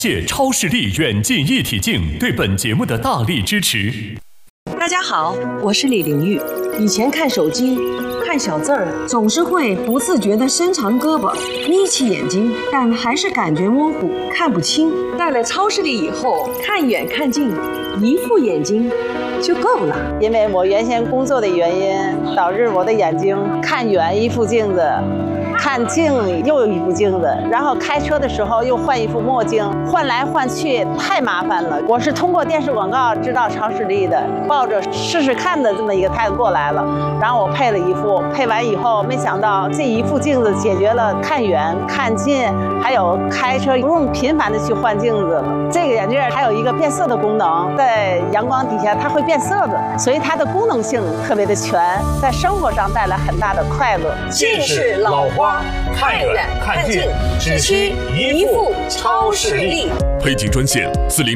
借超视力远近一体镜对本节目的大力支持。 大家好，我是李玲玉。以前看手机看小字儿，总是会不自觉地伸长胳膊，眯起眼睛，但还是感觉模糊，看不清。戴了超视力以后，看远看近，一副眼睛就够了。 因为我原先工作的原因，导致我的眼睛看远一副镜子，看近又一副镜子，然后开车的时候又换一副墨镜，换来换去太麻烦了。我是通过电视广告知道超视力的，抱着试试看的这么一个态度过来了。然后我配了一副，配完以后没想到这一副镜子解决了看远看近，还有开车不用频繁的去换镜子了。这个眼镜还有一个变色的功能，在阳光底下它会变色的，所以它的功能性特别的全，在生活上带来很大的快乐。 近视老花，看远看近，只需一副超视力。 配镜专线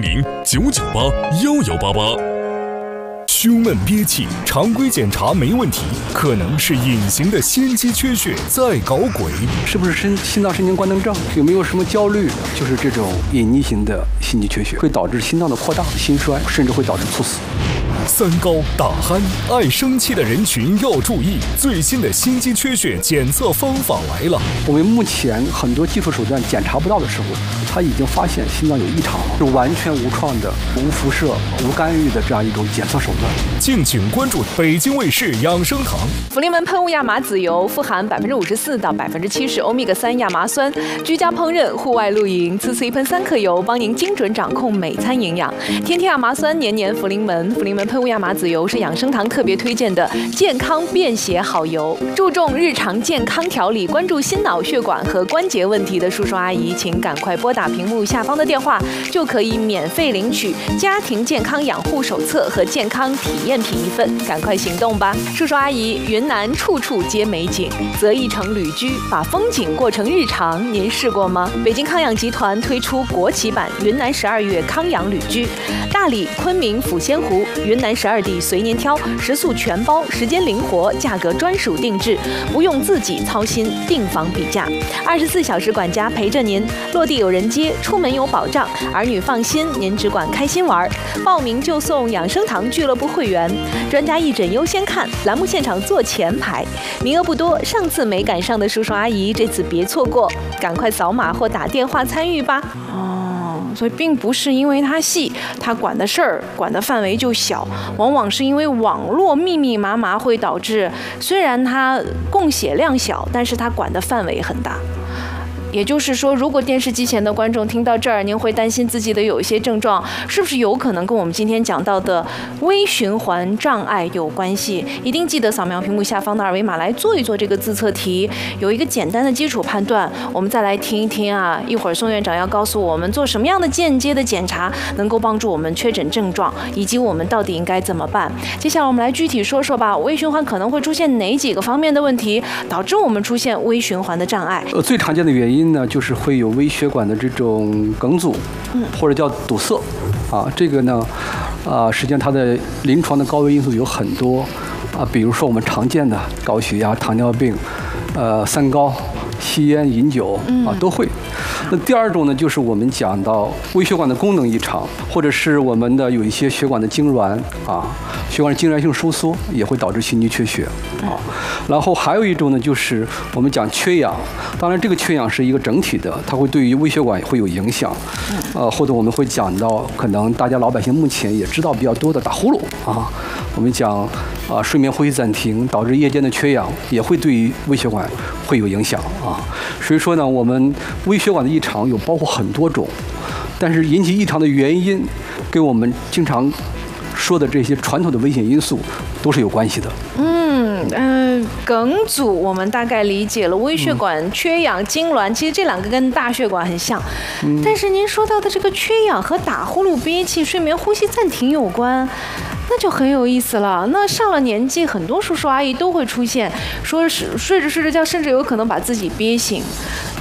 400-998-1188。 胸闷憋气，常规检查没问题，可能是隐形的心肌缺血在搞鬼。 是不是心脏神经官能症？有没有什么焦虑？就是这种隐匿型的心肌缺血，会导致心脏的扩大、心衰，甚至会导致猝死。 三高、打鼾、爱生气的人群要注意，最新的心肌缺血检测方法来了。 我们目前很多技术手段检查不到的时候，他已经发现心脏有异常，是完全无创的、无辐射、无干预的这样一种检测手段。 敬请关注北京卫视养生堂。 福临门喷雾亚麻籽油富含54%到70%欧米伽3亚麻酸，居家烹饪、户外露营，次次一喷3克油，帮您精准掌控每餐营养。天天亚麻酸，年年福临门。福临门喷雾亚麻籽油是养生堂特别推荐的健康便携好油，注重日常健康调理，关注心脑血管和关节问题的叔叔阿姨，请赶快拨打屏幕下方的电话，就可以免费领取家庭健康养护手册和健康体验品1份，赶快行动吧！叔叔阿姨，云南处处皆美景，择一城旅居，把风景过成日常，您试过吗？北京康养集团推出国企版云南12月康养旅居，大理、昆明、抚仙湖，云南12地随您挑，食宿全包，时间灵活，价格专属定制，不用自己操心订房比价，24小时管家陪着您，落地有人接，出门有保障，儿女放心，您只管开心玩。报名就送养生堂俱乐部会员，专家义诊优先看，栏目现场坐前排，名额不多，上次没赶上的叔叔阿姨，这次别错过，赶快扫码或打电话参与吧。所以并不是因为它细，它管的事儿、管的范围就小，往往是因为网络密密麻麻会导致，虽然它供血量小，但是它管的范围很大。也就是说，如果电视机前的观众听到这儿，您会担心自己的有一些症状是不是有可能跟我们今天讲到的微循环障碍有关系？一定记得扫描屏幕下方的二维码来做一做这个自测题，有一个简单的基础判断。我们再来听一听啊，一会儿宋院长要告诉我们做什么样的间接的检查能够帮助我们确诊症状，以及我们到底应该怎么办。接下来我们来具体说说吧，微循环可能会出现哪几个方面的问题，导致我们出现微循环的障碍？ 最常见的原因呢，就是会有微血管的这种梗阻，或者叫堵塞，这个呢，实际上它的临床的高危因素有很多，比如说我们常见的高血压、糖尿病，三高、吸烟、饮酒都会。那第二种呢，就是我们讲到微血管的功能异常，或者是我们的有一些血管的痉挛血管痉挛性收缩也会导致心肌缺血然后还有一种呢，就是我们讲缺氧，当然这个缺氧是一个整体的，它会对于微血管会有影响或者我们会讲到可能大家老百姓目前也知道比较多的打呼噜我们讲睡眠呼吸暂停导致夜间的缺氧也会对于微血管会有影响所以说呢，我们微血管的异常有包括很多种，但是引起异常的原因跟我们经常说的这些传统的危险因素都是有关系的。 梗阻我们大概理解了，微血管缺氧、痉挛，其实这两个跟大血管很像。但是您说到的这个缺氧和打呼噜、憋气、睡眠呼吸暂停有关，那就很有意思了。那上了年纪，很多叔叔阿姨都会出现，说是睡着睡着觉，甚至有可能把自己憋醒。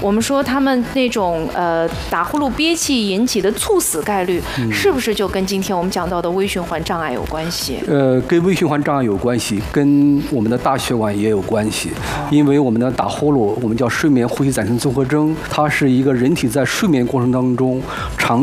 我们说他们那种打呼噜憋气引起的猝死概率，是不是就跟今天我们讲到的微循环障碍有关系？ 跟微循环障碍有关系，跟我们的大血管也有关系。因为我们的打呼噜，我们叫睡眠呼吸暂停综合征，它是一个人体在睡眠过程当中常